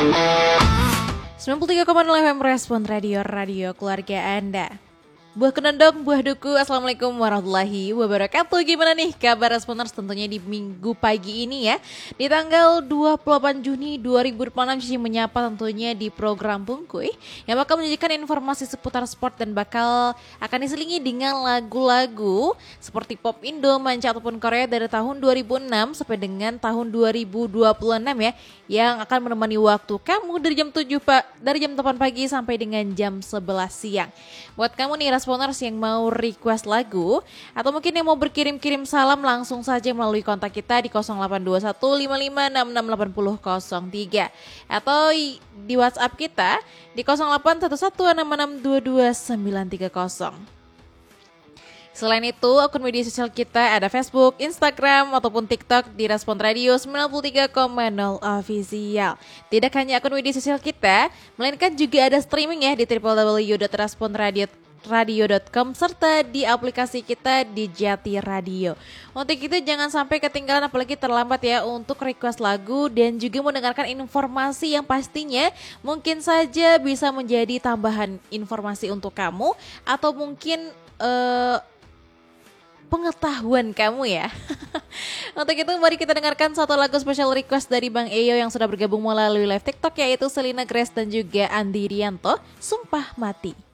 93,0 FM Respon Radio keluarga Anda. Buah Kenendong, buah duku, Assalamualaikum warahmatullahi wabarakatuh. Gimana nih kabar Responers tentunya di minggu pagi ini ya. Di tanggal 28 Juni 2026 Cici menyapa tentunya di program Bungkuy yang bakal menyajikan informasi seputar sport dan bakal akan diselingi dengan lagu-lagu seperti pop Indo, manca ataupun Korea dari tahun 2006 sampai dengan tahun 2026 ya, yang akan menemani waktu kamu dari jam 8 pagi sampai dengan jam 11 siang. Buat kamu nih Responers yang mau request lagu atau mungkin yang mau berkirim-kirim salam, langsung saja melalui kontak kita di 082155668003 atau di WhatsApp kita di 081166222930. Selain itu, akun media sosial kita ada Facebook, Instagram, ataupun TikTok di Respon Radio 93,0 Official. Tidak hanya akun media sosial kita, melainkan juga ada streaming ya di www.responradio.com serta di aplikasi kita di Jati Radio. Untuk itu jangan sampai ketinggalan apalagi terlambat ya untuk request lagu dan juga mendengarkan informasi yang pastinya mungkin saja bisa menjadi tambahan informasi untuk kamu atau mungkin pengetahuan kamu ya. Untuk itu mari kita dengarkan satu lagu special request dari Bang Eyo yang sudah bergabung melalui live TikTok, yaitu Selina Grace dan juga Andi Rianto, Sumpah Mati.